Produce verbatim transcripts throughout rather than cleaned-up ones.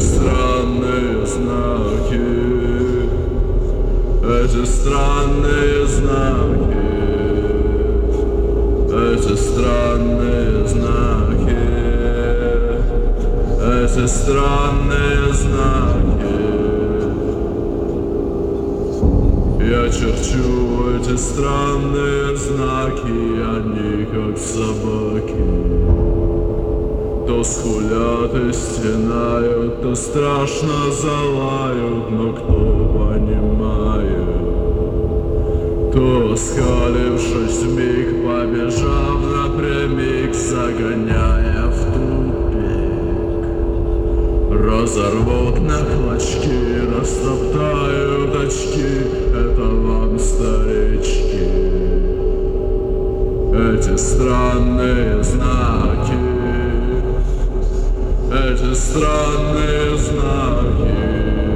странные знаки, эти странные знаки, эти странные знаки, эти странные знаки. Я черчу эти странные знаки, они как собаки. То скулят и стенают, то страшно залают, но кто понимает? То, оскалившись вмиг, побежав напрямик, загоняя в тупик, разорвут на клочки, растоптают очки. Это вам, старички, эти странные знаки, эти странные знаки,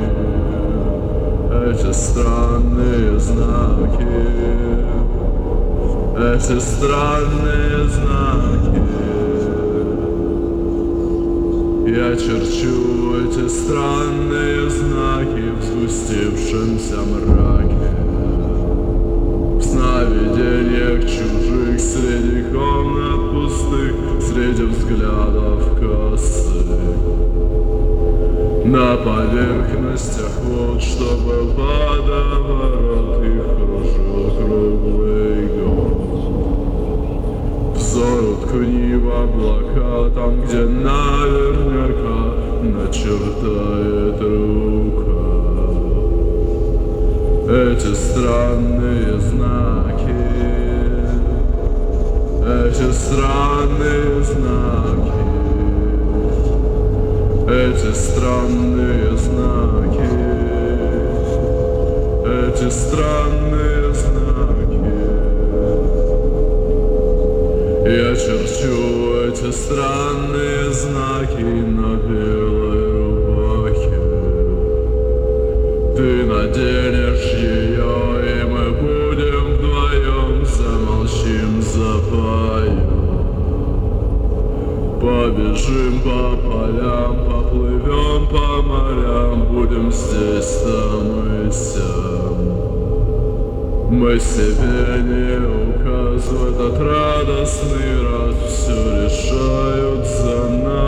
эти странные знаки, эти странные знаки. Я черчу эти странные знаки в сгустившемся мраке, в сновидениях чужих, среди комнат пустых, среди взглядов косых, на поверхностях вод, что был водоворот, и кружил круглый год. Взор уткни в облака, там, где наверняка начертает рука. Эти странные знаки, эти странные знаки, эти странные знаки, эти странные знаки. Я черчу эти странные знаки на белой рубахе. Ты наденешь ее, и мы будем вдвоем, замолчим, запоем. Побежим по полям, поплывем по морям, будем здесь, там и сям. Мы себе не указывают, этот радостный раз все решают за нас.